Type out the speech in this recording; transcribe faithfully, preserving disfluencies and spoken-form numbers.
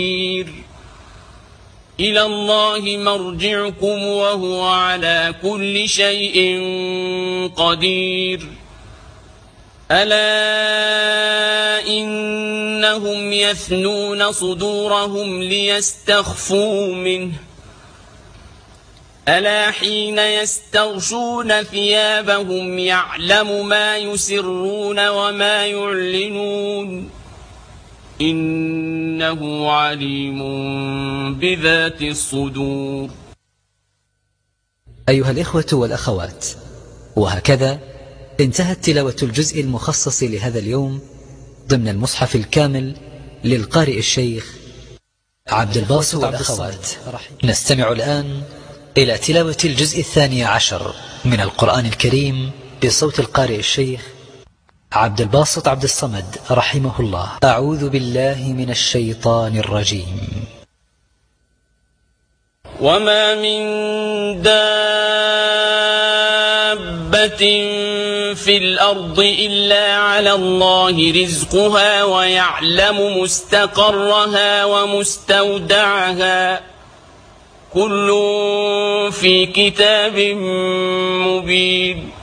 إلى الله مرجعكم وهو على كل شيء قدير. ألا إنهم يثنون صدورهم ليستخفوا منه ألا حين يستغشون ثيابهم يعلم ما يسرون وما يعلنون إنه عليم بذات الصدور. أيها الإخوة والأخوات، وهكذا انتهت تلاوة الجزء المخصص لهذا اليوم ضمن المصحف الكامل للقارئ الشيخ عبد الباسط عبد الصمد. نستمع الآن إلى تلاوة الجزء الثاني عشر من القرآن الكريم بصوت القارئ الشيخ عبد الباسط عبد الصمد رحمه الله. أعوذ بالله من الشيطان الرجيم. وما من دابة في الأرض إلا على الله رزقها ويعلم مستقرها ومستودعها كل في كتاب مبين.